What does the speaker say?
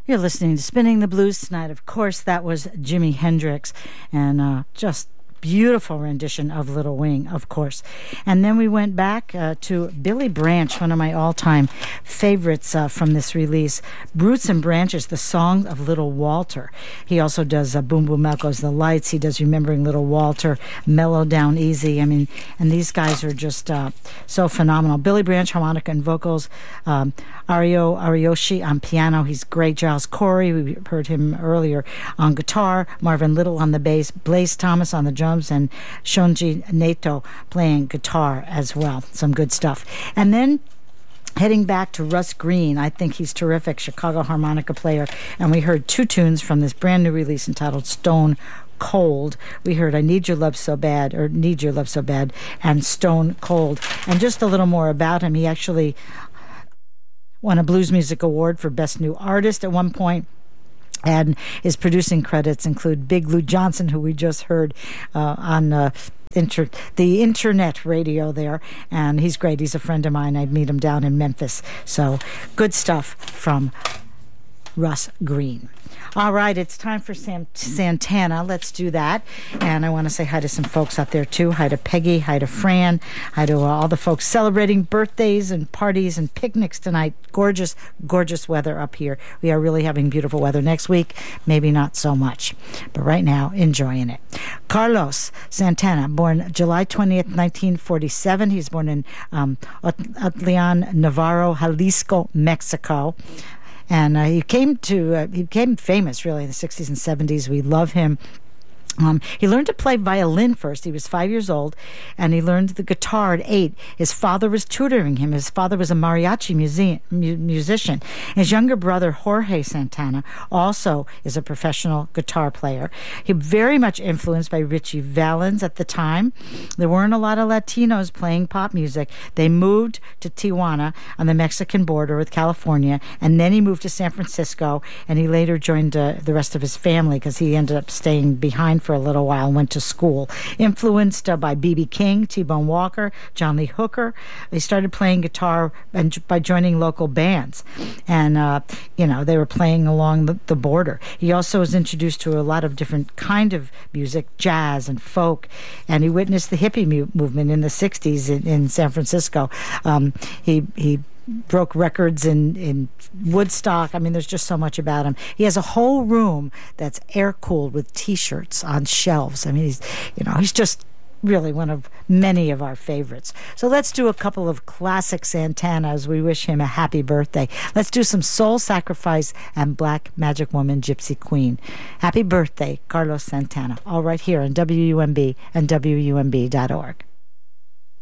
You're listening to Spinning the Blues tonight. Of course, that was Jimi Hendrix, and just beautiful rendition of Little Wing, of course. And then we went back to Billy Branch, one of my all-time favorites from this release, Roots and Branches, the Song of Little Walter. He also does Boom Boom Out Goes the Lights. He does Remembering Little Walter, Mellow Down Easy. I mean, and these guys are just so phenomenal. Billy Branch, harmonica and vocals, Ario Ariyoshi on piano. He's great. Giles Corey, we heard him earlier, on guitar. Marvin Little on the bass. Blaze Thomas on the drums, and Shonji Nato playing guitar as well. Some good stuff. And then heading back to Russ Green, I think he's terrific, Chicago harmonica player. And we heard two tunes from this brand new release entitled Stone Cold. We heard I Need Your Love So Bad, or Need Your Love So Bad, and Stone Cold. And just a little more about him. He actually won a Blues Music Award for Best New Artist at one point. And his producing credits include Big Lou Johnson, who we just heard on the internet radio there. And he's great. He's a friend of mine. I'd meet him down in Memphis. So good stuff from Russ Green. All right, it's time for Santana. Let's do that. And I want to say hi to some folks out there, too. Hi to Peggy, hi to Fran, hi to all the folks celebrating birthdays and parties and picnics tonight. Gorgeous, gorgeous weather up here. We are really having beautiful weather. Next week, maybe not so much. But right now, enjoying it. Carlos Santana, born July 20th, 1947. He's born in Atlian, Navarro, Jalisco, Mexico. And he became famous, really, in the 60s and 70s. We love him. He learned to play violin first. He was 5 years old, and he learned the guitar at 8. His father was tutoring him. His father was a mariachi musician. His younger brother, Jorge Santana, also is a professional guitar player. He was very much influenced by Richie Valens at the time. There weren't a lot of Latinos playing pop music. They moved to Tijuana on the Mexican border with California, and then he moved to San Francisco, and he later joined the rest of his family because he ended up staying behind for a little while and went to school. Influenced by B.B. King, T-Bone Walker, John Lee Hooker. He started playing guitar by joining local bands. And, they were playing along the border. He also was introduced to a lot of different kind of music, jazz and folk. And he witnessed the hippie movement in the 60s in San Francisco. He broke records in Woodstock. I mean, there's just so much about him. He has a whole room that's air-cooled with T-shirts on shelves. I mean, he's just really one of many of our favorites. So let's do a couple of classic Santanas. We wish him a happy birthday. Let's do some Soul Sacrifice and Black Magic Woman, Gypsy Queen. Happy birthday, Carlos Santana. All right here on WUMB and WUMB.org.